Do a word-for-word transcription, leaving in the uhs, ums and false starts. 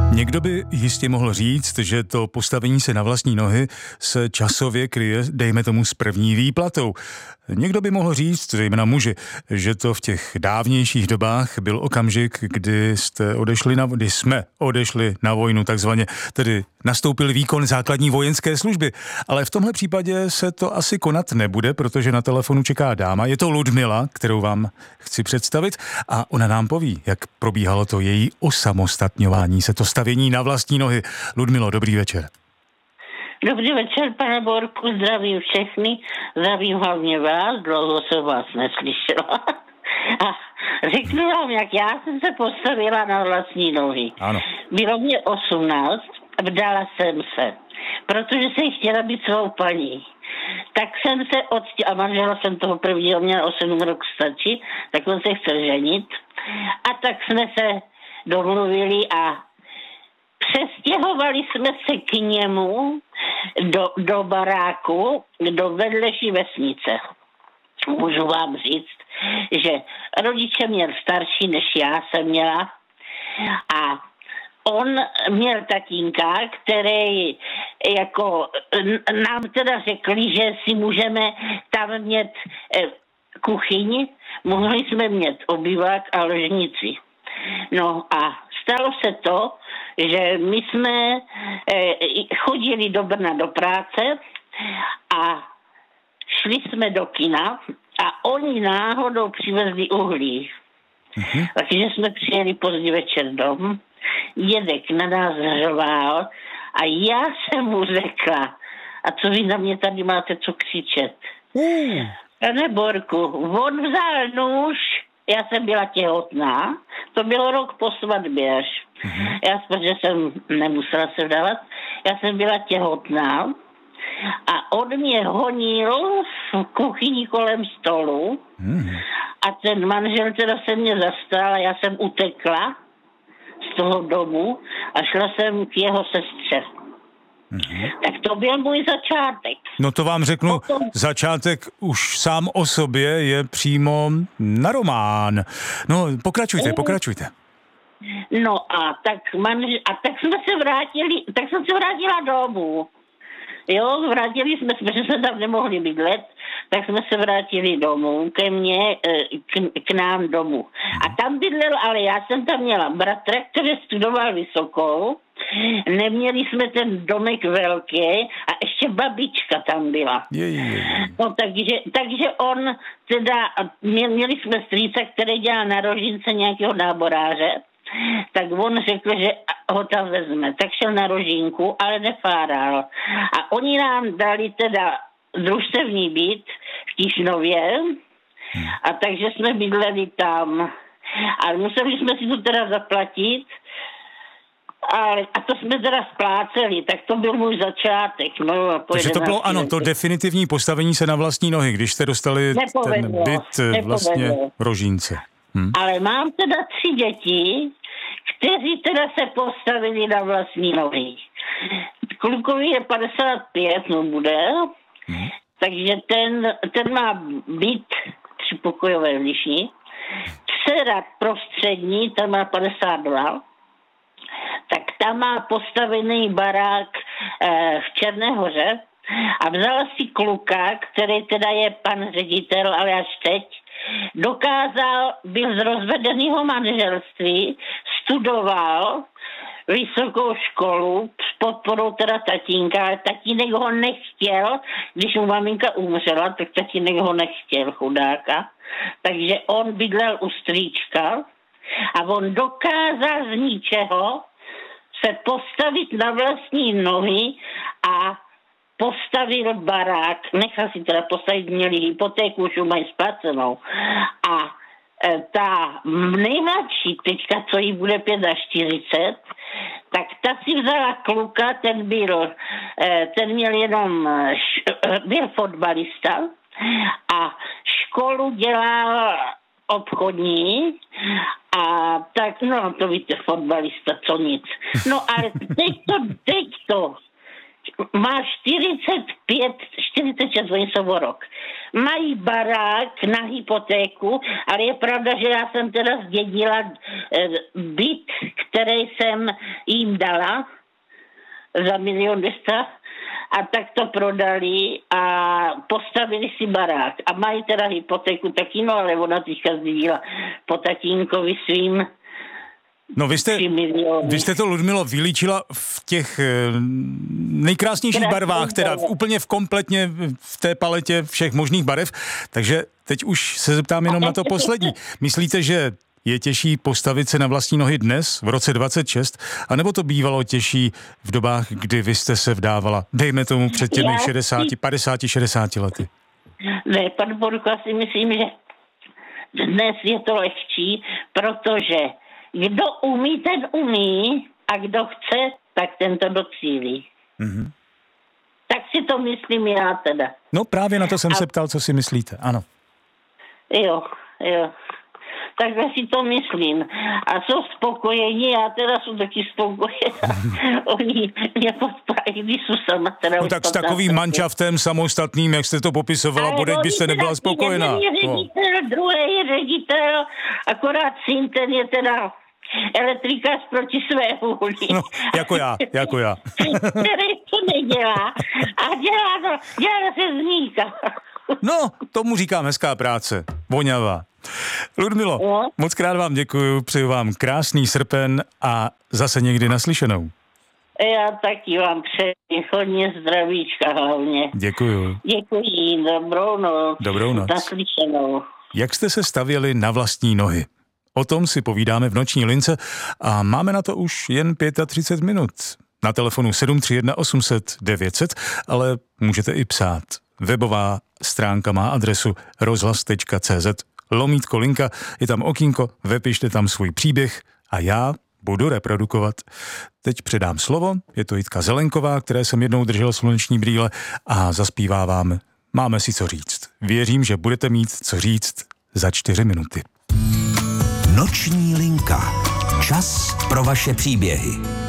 Někdo by jistě mohl říct, že to postavení se na vlastní nohy se časově kryje, dejme tomu, s první výplatou. Někdo by mohl říct, zejména muži, že to v těch dávnějších dobách byl okamžik, kdy jste odešli na, kdy jsme odešli na vojnu takzvaně, tedy nastoupil výkon základní vojenské služby. Ale v tomhle případě se to asi konat nebude, protože na telefonu čeká dáma. Je to Ludmila, kterou vám chci představit a ona nám poví, jak probíhalo to její osamostatňování se, to stavění na vlastní nohy. Ludmilo, dobrý večer. Dobrý večer, pane Borku, zdravím všechny, zdravím hlavně vás, dlouho jsem vás neslyšela. A řeknu vám, jak já jsem se postavila na vlastní nohy. Ano. Bylo mě osmnáct, vdala jsem se, protože jsem chtěla být svou paní. Tak jsem se odstěla, a manžela jsem toho prvního, měla osm rok stačí, tak on se chce ženit. A tak jsme se domluvili a přestěhovali jsme se k němu do, do baráku, do vedlejší vesnice. Můžu vám říct, že rodiče měl starší, než já jsem měla. A on měl tatínka, který jako nám teda řekli, že si můžeme tam mít kuchyň, mohli jsme mít obývák a ložnici. No a stalo se to, že my jsme chodili do Brna do práce a šli jsme do kina a oni náhodou přivezli uhlí. Mm-hmm. Takže jsme přijeli pozdě večer dom, dědek na nás řval a já jsem mu řekla, a co vy na mě tady máte co křičet? Mm. Pane Borku, on vzal nůž, já jsem byla těhotná, to bylo rok po svatbě až. Mm-hmm. Já protože jsem nemusela se vdávat, já jsem byla těhotná a on mě honil v kuchyni kolem stolu mm-hmm. a ten manžel teda se mě zastal a já jsem utekla z toho domu a šla jsem k jeho sestře. Mm-hmm. Tak to byl můj začátek. No to vám řeknu, Potom... začátek už sám o sobě je přímo na román. No pokračujte, pokračujte. No a tak, manž- a tak jsme se vrátili, tak jsem se vrátila domů. Jo, vrátili jsme se, protože jsme tam nemohli bydlet, tak jsme se vrátili domů, ke mně, k, k nám domů. A tam bydlel, ale já jsem tam měla bratra, který studoval vysokou, neměli jsme ten domek velký a ještě babička tam byla. Je, je, je. No takže, takže on teda, měli jsme strýce, který dělal na Rožince nějakého náboráře, tak on řekl, že ho tam vezme. Tak šel na Rožínku, ale nefáral. A oni nám dali teda družstevní byt v Tišnově a takže jsme bydleli tam. Ale museli jsme si to teda zaplatit ale, a to jsme teda spláceli, tak to byl můj začátek. No, takže to bylo, ano, to definitivní postavení se na vlastní nohy, když jste dostali nepovedlo, ten byt nepovedlo. Vlastně v Rožínce. Hm. Ale mám teda tři děti, kteří teda se postavili na vlastní nohy. Klukovi je padesát pět, no bude, hmm. takže ten, ten má byt třipokojové v Lišni. Dcera prostřední, ta má padesát dva, tak tam má postavený barák eh, v Černé Hoře a vzala si kluka, který teda je pan ředitel, ale až teď, dokázal, byl z rozvedeného manželství, studoval vysokou školu s podporou teda tatínka, ale tatínek ho nechtěl, když mu maminka umřela, tak tatínek ho nechtěl, chudáka. Takže on bydlel u strýčka a on dokázal z ničeho se postavit na vlastní nohy a postavil barák, nechal si teda postavit, měli hypotéku, už mají splacenou. A e, ta nejmladší teďka, co jí bude čtyřicet pět, tak ta si vzala kluka, ten byl, e, ten měl jenom, š, byl fotbalista a školu dělal obchodní a tak, no to víte, fotbalista, co nic. No ale teď to, teď to, má čtyřicet pět, čtyřicet šest, oni jsou o rok. Mají barák na hypotéku, ale je pravda, že já jsem teda zdědila e, byt, který jsem jim dala za milion dvěsta a tak to prodali a postavili si barák. A mají teda hypotéku taky, no ale ona teďka zdědila po tatínkovi svým. No vy jste, vy jste to, Ludmilo, vylíčila v těch nejkrásnějších Krásný barvách, teda v, úplně v kompletně v té paletě všech možných barev, takže teď už se zeptám jenom na to poslední. Myslíte, že je těžší postavit se na vlastní nohy dnes, v roce dvacet šest, anebo to bývalo těžší v dobách, kdy vy jste se vdávala, dejme tomu před těmi šedesáti, padesáti, šedesáti lety? Ne, pan Borko, já si myslím, že dnes je to lehčí, protože kdo umí, ten umí a kdo chce, tak ten to docílí. Mm-hmm. Tak si to myslím já teda. No právě na to jsem a... se ptal, co si myslíte, ano. Jo, jo. Takhle si to myslím. A jsou spokojení, já teda jsem taky spokojená. Oni mě podporují, když jsou sama teda. No tak s takovým manšaftem samostatným, jak jste to popisovala, bodejť byste nebyla spokojená. Jeden je ředitel, no. Druhý je ředitel, akorát syn, ten je teda elektrikář proti své vůli. No, jako já, jako já. Který to nedělá a dělá to, dělá se zníka. No, tomu říkám hezká práce, voňavá. Ludmilo, no? Moc krát vám děkuju, přeju vám krásný srpen a zase někdy naslyšenou. Já taky vám přeji hodně zdravíčka hlavně. Děkuju. Děkuji, dobrou noc. Dobrou noc. Naslyšenou. Jak jste se stavěli na vlastní nohy? O tom si povídáme v noční lince a máme na to už jen třicet pět minut. Na telefonu sedm tři jedna osm set devět set, ale můžete i psát. Webová stránka má adresu rozhlas tečka cé zet, lomítko linka, je tam okýnko, vypište tam svůj příběh a já budu reprodukovat. Teď předám slovo, je to Jitka Zelenková, které jsem jednou držel sluneční brýle a zaspívá vám Máme si co říct. Věřím, že budete mít co říct za čtyři minuty. Noční linka. Čas pro vaše příběhy.